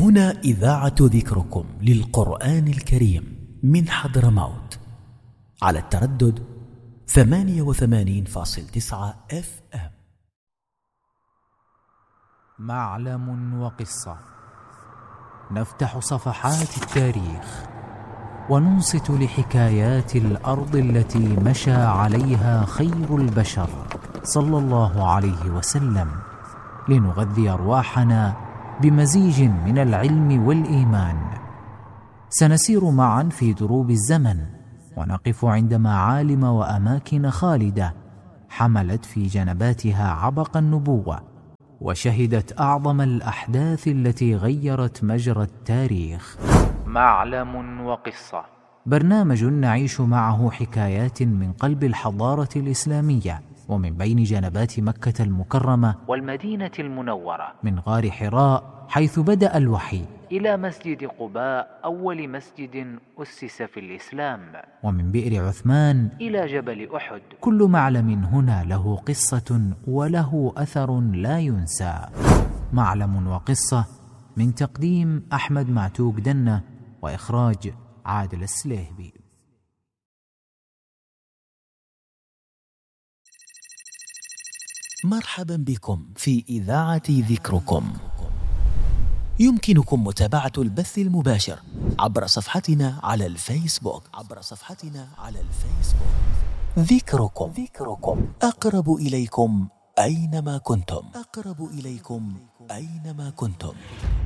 هنا إذاعة ذكركم للقرآن الكريم من حضرموت على التردد 88.9 FM. معلم وقصة، نفتح صفحات التاريخ وننصت لحكايات الأرض التي مشى عليها خير البشر صلى الله عليه وسلم، لنغذي أرواحنا بمزيج من العلم والإيمان. سنسير معا في دروب الزمن ونقف عند معالم وأماكن خالدة حملت في جنباتها عبق النبوة وشهدت أعظم الأحداث التي غيرت مجرى التاريخ. معلم وقصة، برنامج نعيش معه حكايات من قلب الحضارة الإسلامية ومن بين جنبات مكة المكرمة والمدينة المنورة، من غار حراء حيث بدأ الوحي إلى مسجد قباء أول مسجد أسس في الإسلام، ومن بئر عثمان إلى جبل أحد. كل معلم هنا له قصة وله أثر لا ينسى. معلم وقصة، من تقديم أحمد معتوق دنة وإخراج عادل السليهبي. مرحبا بكم في إذاعة ذكركم. يمكنكم متابعة البث المباشر عبر صفحتنا على الفيسبوك. ذكركم أقرب إليكم أينما كنتم.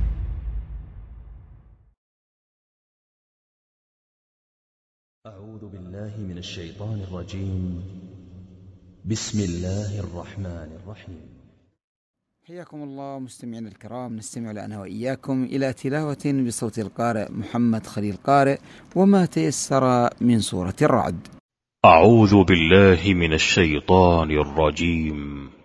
أعوذ بالله من الشيطان الرجيم. بسم الله الرحمن الرحيم. حياكم الله مستمعينا الكرام، نستمع لنا وإياكم إلى تلاوة بصوت القارئ محمد خليل قارئ وما تيسر من سورة الرعد. أعوذ بالله من الشيطان الرجيم.